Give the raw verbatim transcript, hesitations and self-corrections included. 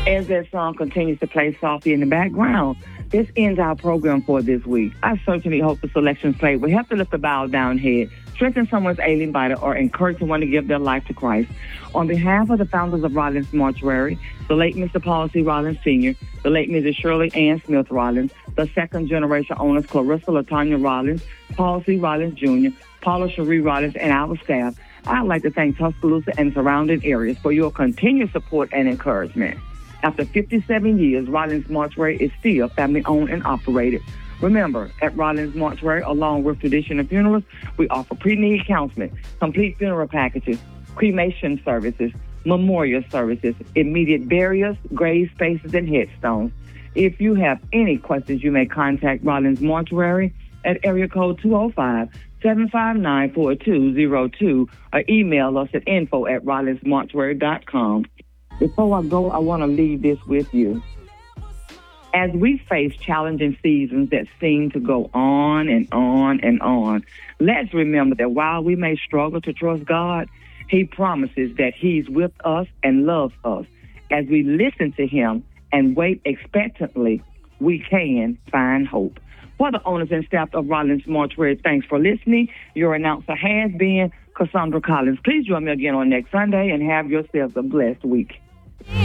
As that song continues to play softly in the background, this ends our program for this week. I certainly hope the selections played will help to lift the bowed down head, strengthen someone's ailing body, or encourage someone to give their life to Christ. On behalf of the founders of Rollins Mortuary, the late Mister Paul C. Rollins Senior, the late Missus Shirley Ann Smith Rollins, the second generation owners Clarissa LaTanya Rollins, Paul C. Rollins Junior, Paula Cherie Rollins, and our staff, I'd like to thank Tuscaloosa and surrounding areas for your continued support and encouragement. After fifty-seven years, Rollins Mortuary is still family-owned and operated. Remember, at Rollins Mortuary, along with Traditional Funerals, we offer pre-need counseling, complete funeral packages, cremation services, memorial services, immediate burials, grave spaces, and headstones. If you have any questions, you may contact Rollins Mortuary at area code two oh five, seven five nine, four two oh two or email us at info at rollins mortuary dot com. Before I go, I want to leave this with you. As we face challenging seasons that seem to go on and on and on, let's remember that while we may struggle to trust God, He promises that He's with us and loves us. As we listen to Him and wait expectantly, we can find hope. For the owners and staff of Rollins Mortuary, thanks for listening. Your announcer has been Cassandra Collins. Please join me again on next Sunday and have yourselves a blessed week.